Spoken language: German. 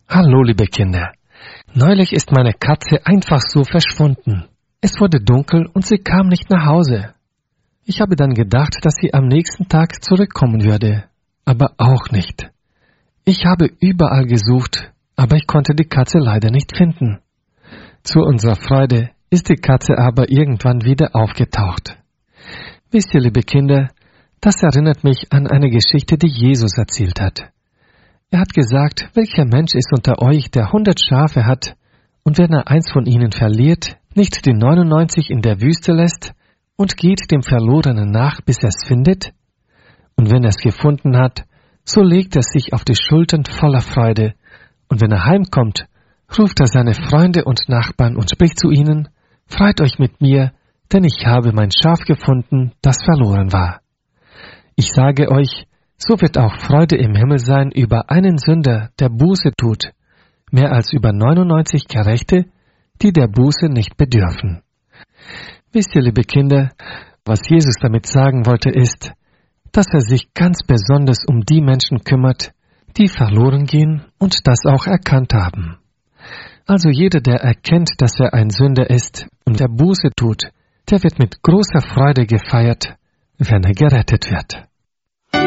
Hallo, liebe Kinder. Neulich ist meine Katze einfach so verschwunden. Es wurde dunkel und sie kam nicht nach Hause. Ich habe dann gedacht, dass sie am nächsten Tag zurückkommen würde, aber auch nicht. Ich habe überall gesucht, aber ich konnte die Katze leider nicht finden. Zu unserer Freude ist die Katze aber irgendwann wieder aufgetaucht. Wisst ihr, liebe Kinder, das erinnert mich an eine Geschichte, die Jesus erzählt hat. Er hat gesagt, welcher Mensch ist unter euch, der 100 Schafe hat, und wenn er eins von ihnen verliert, nicht die 99 in der Wüste lässt und geht dem Verlorenen nach, bis er es findet? Und wenn er es gefunden hat, so legt er sich auf die Schultern voller Freude, und wenn er heimkommt, ruft er seine Freunde und Nachbarn und spricht zu ihnen, freut euch mit mir, denn ich habe mein Schaf gefunden, das verloren war. Ich sage euch, so wird auch Freude im Himmel sein über einen Sünder, der Buße tut, mehr als über 99 Gerechte, die der Buße nicht bedürfen. Wisst ihr, liebe Kinder, was Jesus damit sagen wollte, ist, dass er sich ganz besonders um die Menschen kümmert, die verloren gehen und das auch erkannt haben. Also jeder, der erkennt, dass er ein Sünder ist und der Buße tut, der wird mit großer Freude gefeiert, wenn er gerettet wird.